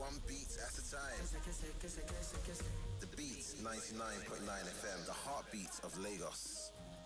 One beat at a time. The Beats 99.9 FM, the heartbeat of Lagos.